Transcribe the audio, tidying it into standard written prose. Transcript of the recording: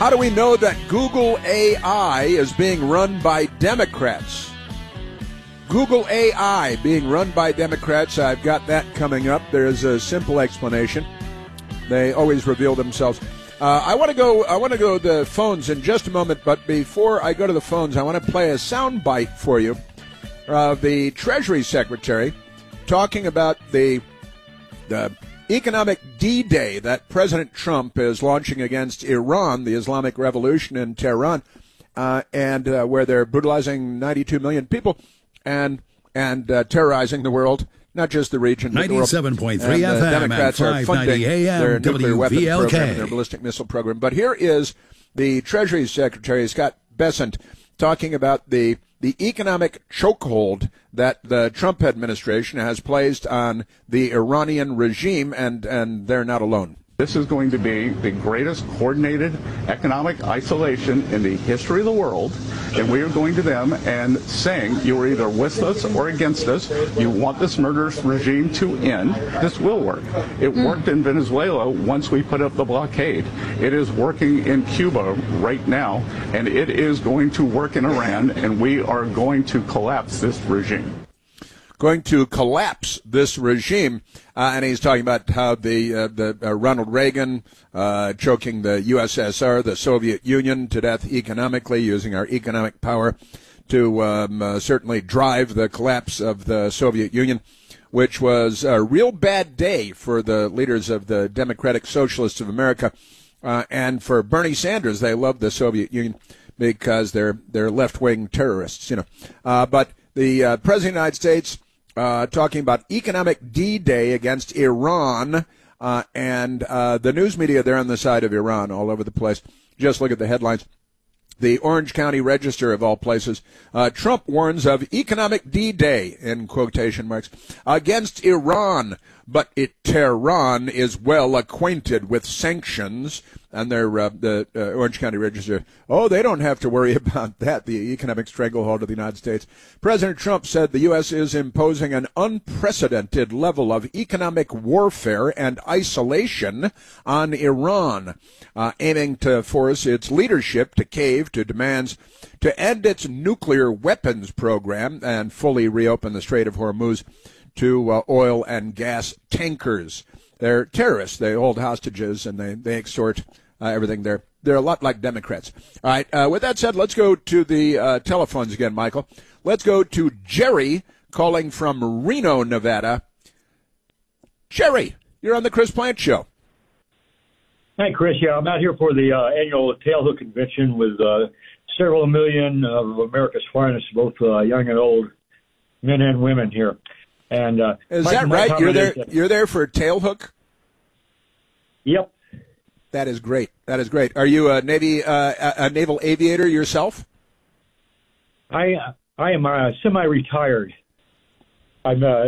How do we know that Google AI is being run by Democrats? Google AI being run by Democrats. I've got that coming up. There's a simple explanation. They always reveal themselves. I want to go to the phones in just a moment, but before I go to the phones, I want to play a sound bite for you of the Treasury Secretary talking about the economic D-Day that President Trump is launching against Iran, the Islamic Revolution in Tehran, and where they're brutalizing 92 million people and terrorizing the world, not just the region, but the world. 97.3 FM and Democrats are funding 590 AM their nuclear weapons program and WVLK. their ballistic missile program. But here is the Treasury Secretary, Scott Bessent, talking about the economic chokehold that the Trump administration has placed on the Iranian regime, and they're not alone. This is going to be the greatest coordinated economic isolation in the history of the world, and we are going to them and saying you are either with us or against us. You want this murderous regime to end. This will work. It worked in Venezuela once we put up the blockade. It is working in Cuba right now, and it is going to work in Iran, and we are going to collapse this regime. Going to collapse this regime, and he's talking about how the Ronald Reagan choking the USSR, the Soviet Union, to death economically, using our economic power to certainly drive the collapse of the Soviet Union, which was a real bad day for the leaders of the Democratic Socialists of America, and for Bernie Sanders. They love the Soviet Union because they're left-wing terrorists, but the President of the United States talking about economic D-Day against Iran, and the news media, they're on the side of Iran all over the place. Just look at the headlines. The Orange County Register, of all places, Trump warns of economic D-Day, in quotation marks, against Iran, but Tehran is well acquainted with sanctions. And they're the Orange County Register, they don't have to worry about that, the economic stranglehold of the United States. President Trump said the U.S. is imposing an unprecedented level of economic warfare and isolation on Iran, aiming to force its leadership to cave to demands to end its nuclear weapons program and fully reopen the Strait of Hormuz to oil and gas tankers. They're terrorists. They hold hostages and they extort everything. They're a lot like Democrats. All right. With that said, let's go to the telephones again, Michael. Let's go to Jerry calling from Reno, Nevada. Jerry, you're on the Chris Plant Show. Hi, Chris. Yeah, I'm out here for the annual Tailhook Convention with several million of America's finest, both young and old, men and women here. And is that right? You're there for Tailhook? Yep. That is great. That is great. Are you a naval aviator yourself? I am semi-retired. I'm